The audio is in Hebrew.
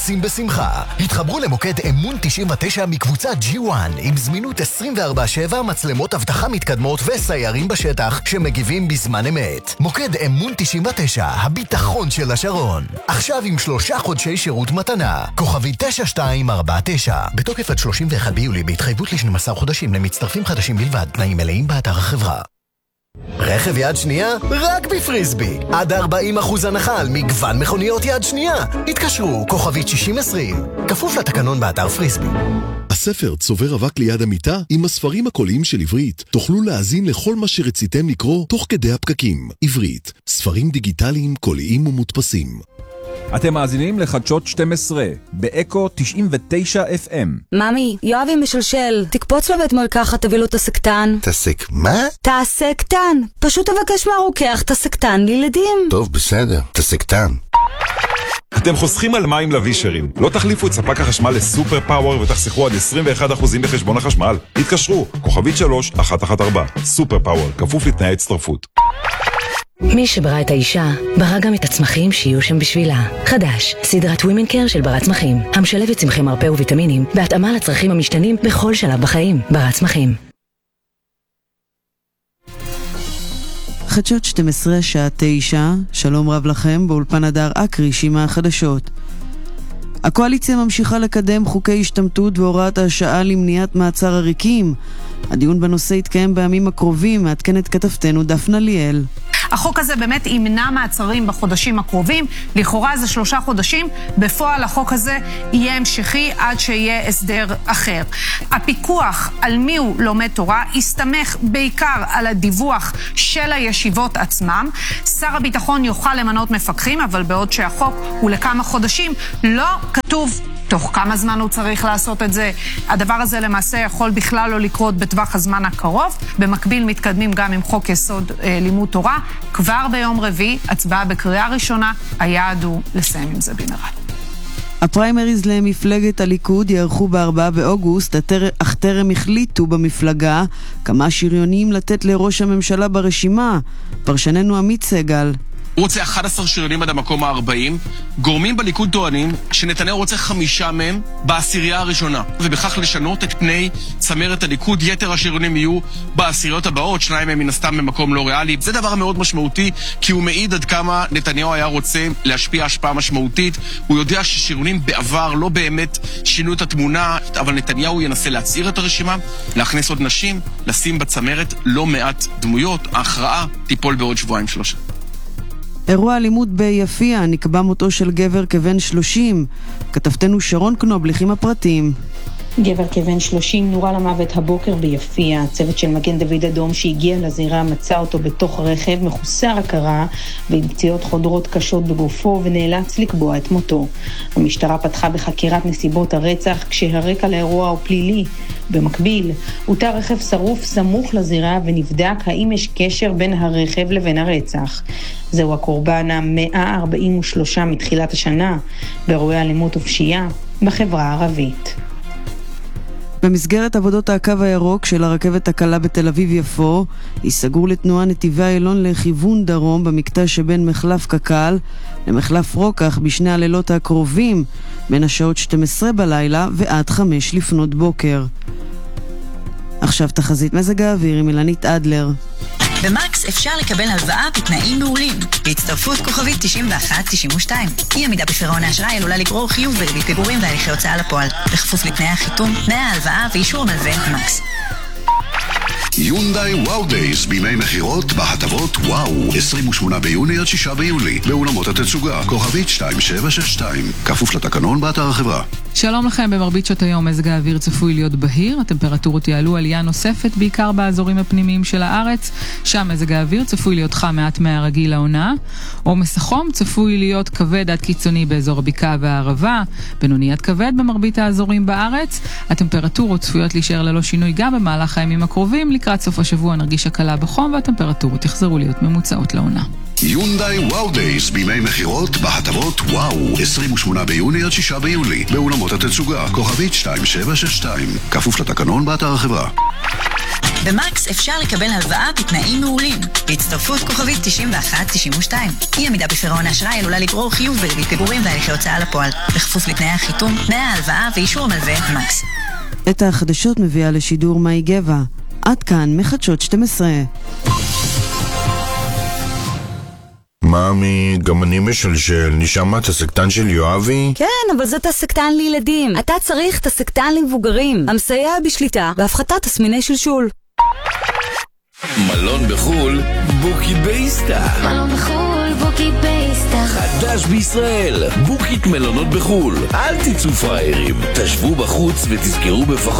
שים בשמחה. התחברו למוקד אמון 99 מקבוצת G1 עם זמינות 24/7, מצלמות אבטחה מתקדמות וסיירים בשטח שמגיבים בזמן אמת. מוקד אמון 99, הביטחון של השרון. עכשיו עם 3 חודשי שירות מתנה. כוכבי 9249. בתוקף עד 31 ביולי בהתחייבות ל-12 חודשים למצטרפים חדשים בלבד. תנאים מלאים באתר החברה. רכב יד שנייה? רק בפריסבי. עד 40% הנחה על מגוון מכוניות יד שנייה. התקשרו, כוכבית 6020. כפוף לתקנון באתר פריסבי. הספר צובר אבק ליד המיטה עם הספרים הקוליים של עברית. תוכלו להאזין לכל מה שרציתם לקרוא תוך כדי הפקקים. עברית, ספרים דיגיטליים, קוליים ומודפסים. אתם מאזינים לחדשות 12 באקו 99 FM. ממי, יואבי משלשל, תקפוץ לו בית מרקחת, תביא לו את הסקטן. תסק מה? תסקטן. פשוט תבקש מהרוקח את הסקטן לילדים. טוב, בסדר, תסקטן. אתם חוסכים על מים לווישרים. לא תחליפו את ספק החשמל לסופר פאוור ותחסכו עד 21% בחשבון החשמל. התקשרו, כוכבית 3114. סופר פאוור, כפוף לתנאי הצטרפות. מי שברא את האישה, ברא גם את הצמחים שיהיו שם בשבילה. חדש, סדרת ווימן קר של ברת צמחים, המשלבת צמחי מרפא וויטמינים, בהתאמה לצרכים המשתנים בכל שלב בחיים. ברת צמחים. חדשות 12 שעה 9, שלום רב לכם, באולפן הדר אקריש עם החדשות. הקואליציה ממשיכה לקדם חוקי השתמטות והוראת השעה למניעת מעצר עריקים. הדיון בנושא יתקיים בימים הקרובים, מעדכנת כתבתנו דפנה ליאל. החוק הזה באמת ימנע מעצרים בחודשים הקרובים, לכאורה זה 3 חודשים, בפועל החוק הזה יהיה המשכי עד שיהיה הסדר אחר. הפיקוח על מי הוא לומד תורה יסתמך בעיקר על הדיווח של הישיבות עצמם. שר הביטחון יוכל למנות מפקחים, אבל בעוד שהחוק הוא לכמה חודשים, לא כתוב תוך כמה זמן הוא צריך לעשות את זה. הדבר הזה למעשה יכול בכלל לא לקרות בטווח הזמן הקרוב. במקביל מתקדמים גם עם חוק יסוד לימוד תורה. כבר ביום רביעי, הצבעה בקריאה ראשונה, היעד הוא לסיים עם זה במהרה. הפריימריז למפלגת הליכוד יערכו ב4 באוגוסט, אך טרם החליטו במפלגה כמה שריונים לתת לראש הממשלה ברשימה. פרשננו עמית סגל. הוא רוצה 11 שריונים עד המקום ה-40. גורמים בליכוד טוענים שנתניהו רוצה 5 מהם בעשירייה הראשונה, ובכך לשנות את פני צמרת הליכוד. יתר השריונים יהיו בעשיריות הבאות, 2 מהם מן הסתם במקום לא ריאלי. זה דבר מאוד משמעותי, כי הוא מעיד עד כמה נתניהו היה רוצה להשפיע השפעה משמעותית. הוא יודע ששריונים בעבר לא באמת שינו את התמונה, אבל נתניהו ינסה להצעיר את הרשימה, להכניס עוד נשים, לשים בצמרת לא מעט דמויות. ההכרעה תיפול בעוד 2-3. אירוע אלימות ביפיע, נקבע מותו של גבר כבן 30. כתבתנו שרון קנובליך עם הפרטים. גבר כבן 30 נורה למוות הבוקר ביפיע. צוות של מגן דוד אדום שהגיע לזירה מצא אותו בתוך רכב מחוסר הכרה ועם פציעות חודרות קשות בגופו ונאלץ לקבוע את מותו. המשטרה פתחה בחקירת נסיבות הרצח כשהרקע לאירוע הוא פלילי. במקביל, הותר רכב שרוף סמוך לזירה ונבדק האם יש קשר בין הרכב לבין הרצח. זהו הקורבן ה-143 מתחילת השנה באירועי אלימות ופשיעה בחברה הערבית. במסגרת עבודות הקו הירוק של הרכבת הקלה בתל אביב-יפו, ייסגרו לתנועה נתיבי איילון לכיוון דרום במקטע שבין מחלף קק"ל למחלף רוקח בשני הלילות הקרובים, בין השעות 12 בלילה ועד 5 לפנות בוקר. עכשיו תחזית מזג האוויר עם אילנית אדלר. במקס אפשר לקבל הלוואה בתנאים מעולים, בהצטרפות כוכבית 91-92. אי עמידה בפירעון האשראי עלולה לגרור חיוב בריבית פיגורים והליכי הוצאה לפועל, בכפוף לתנאי החיתום, תנאי ההלוואה ואישור מלווה מקס. יונדאי וואו דייז בימי מחירות בהטבות וואו, 28 ביוני עד 6 ביולי באולמות התצוגה, כוכבית 2762, כפוף לתקנון באתר החברה. שלום לכם, במרבית שעות היום מזג האוויר צפוי להיות בהיר, הטמפרטורות יעלו עלייה נוספת בעיקר באזורים הפנימיים של הארץ, שם מזג האוויר צפוי להיות חם מעט מהרגיל לעונה, עומס החום צפוי להיות כבד עד קיצוני באזור הבקעה והערבה, בינוני עד כבד במרבית האזורים בארץ. הטמפרטורות צפויות להישאר ללא שינוי גם במהלך הימים הקרובים, לקראת סוף השבוע נרגיש הקלה בחום והטמפרטורות יחזרו להיות ממוצעות לעונה. יונדאי וואו דייז בימי מחירות בהטבות וואו, 28 ביוני עד 6 ביולי באולמות התצוגה, כוכבית 2762, כפוף לתקנון באתר החברה. במקס אפשר לקבל הלוואה בתנאים מעולים. בהצטרפות כוכבית 9192. אי עמידה בפירעון האשראי עלולה לגרור חיוב וריבית פיגורים והליכי הוצאה לפועל. בכפוף לתנאי החיתום, תנאי ההלוואה ואישור המלווה מקס. את החדשות מביאה לשידור מאי גבע. עד כאן מחדשות 12. מאמי, גם אני משלשל. נשמע את הסקטן של יואבי? כן, אבל זה תסקטן לילדים. אתה צריך תסקטן למבוגרים, המסייע בשליטה והפחתת תסמיני שלשול. מלון בחול, בוקי בייסטה. מלון בחול, בוקי בייסטה. חדש בישראל, בוקית מלונות בחול. אל תצאו פראיירים, תשבו בחוץ ותזכרו בפחות